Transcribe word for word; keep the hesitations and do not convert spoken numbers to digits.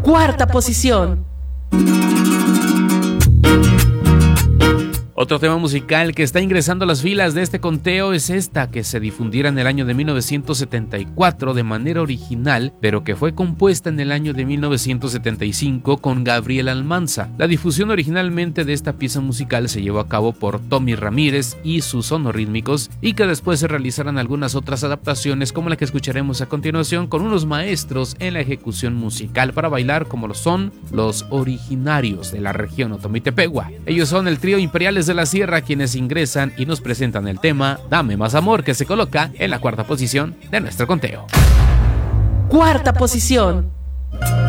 Cuarta posición. Otro tema musical que está ingresando a las filas de este conteo es esta, que se difundiera en el año de mil novecientos setenta y cuatro de manera original, pero que fue compuesta en el año de mil novecientos setenta y cinco con Gabriel Almanza. La difusión originalmente de esta pieza musical se llevó a cabo por Tommy Ramírez y sus sonorítmicos, y que después se realizaran algunas otras adaptaciones como la que escucharemos a continuación con unos maestros en la ejecución musical para bailar, como lo son los Originarios de la región Otomitepegua. Ellos son el trío Imperiales de la Sierra, quienes ingresan y nos presentan el tema Dame Más Amor, que se coloca en la cuarta posición de nuestro conteo. Cuarta posición.